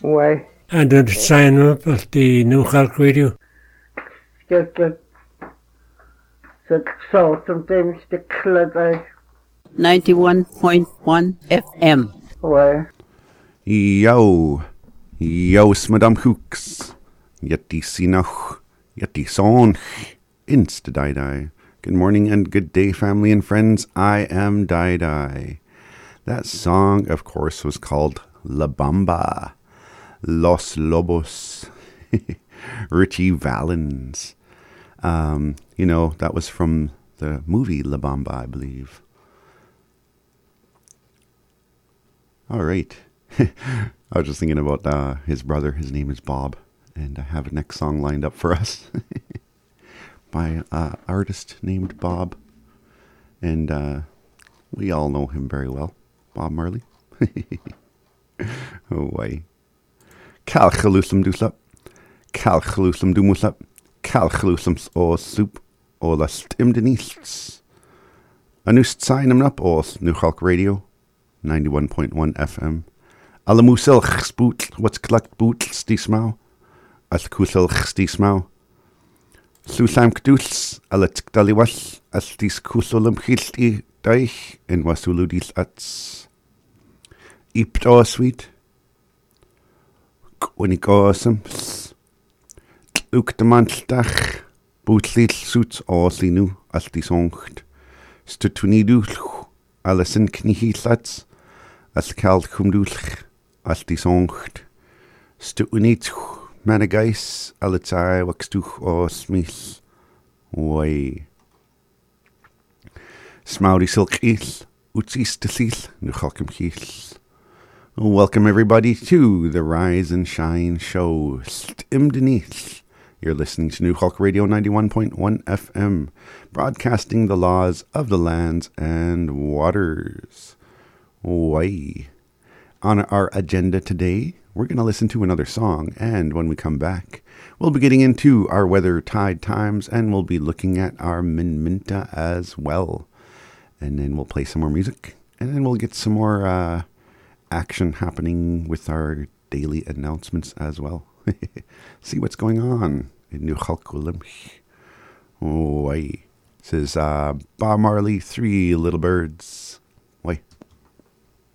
Why? And the sign up of the New Hulk Radio. Good. So sometimes the club 91.1 FM. Why? Yo, Madame Hooks. Yeti Sinoch, Yeti Son, Insta Dai. Good morning and good day, family and friends. I am Dai. That song, of course, was called La Bamba, Los Lobos, Richie Valens. That was from the movie La Bamba, I believe. All right. I was just thinking about his brother. His name is Bob. And I have a next song lined up for us by an artist named Bob. And we all know him very well. Bob Marley. Oh, why. Cal chalusum dusap. Cal chalusum dumusap. Cal chalusums o soup. O last imdenists. Anust sign up os New Hulk Radio. 91.1 FM. Alamusil spoot. What's collect boot stismau. As kusel stismau. Susam kduls. Alet daliwas. As dis kusulum hilti daich. En wasuludis ats. Ipto sweet. Kwanigosums. Tluk de manstach. Bootlil suits oslinu. As dis ongt. Stutunidu. Alison knihislats. As kald kumdulch. As dis ongt. Stutunit. Managais. Alitzai waxtuch o smith. Way. Smouty silk eel. Utsis tesil. Nuchalkim heel. Welcome everybody to the Rise and Shine show. Stimdenith. You're listening to New Hulk Radio 91.1 FM, broadcasting the laws of the lands and waters. Way. On our agenda today, we're going to listen to another song, and when we come back, we'll be getting into our weather tide times, and we'll be looking at our Minminta as well. And then we'll play some more music, and then we'll get some more action happening with our daily announcements as well. See what's going on in New Hulkulim. Oh, this is Bob Marley, Three Little Birds.